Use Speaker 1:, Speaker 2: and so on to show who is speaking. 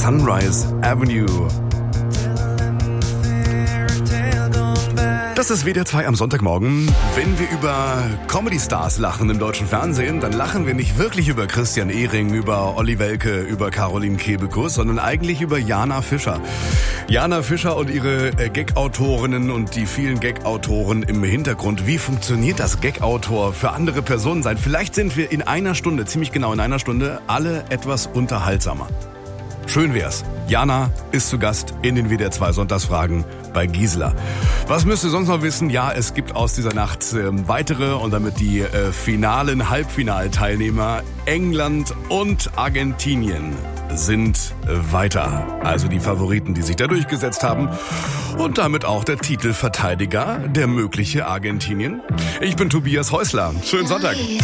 Speaker 1: Sunrise Avenue. Das ist WDR 2 am Sonntagmorgen. Wenn wir über Comedy-Stars lachen im deutschen Fernsehen, dann lachen wir nicht wirklich über Christian Ehring, über Olli Welke, über Caroline Kebekus, sondern eigentlich über Jana Fischer. Jana Fischer und ihre Gag-Autorinnen und die vielen Gag-Autoren im Hintergrund. Wie funktioniert das, Gag-Autor für andere Personen sein? Vielleicht sind wir in einer Stunde, ziemlich genau in einer Stunde, alle etwas unterhaltsamer. Schön wär's. Jana ist zu Gast in den WDR 2 Sonntagsfragen bei Gisela. Was müsst ihr sonst noch wissen? Ja, es gibt aus dieser Nacht weitere und damit die finalen Halbfinalteilnehmer. England und Argentinien sind weiter. Also die Favoriten, die sich da durchgesetzt haben. Und damit auch der Titelverteidiger, der mögliche Argentinien. Ich bin Tobias Häusler. Schönen Sonntag.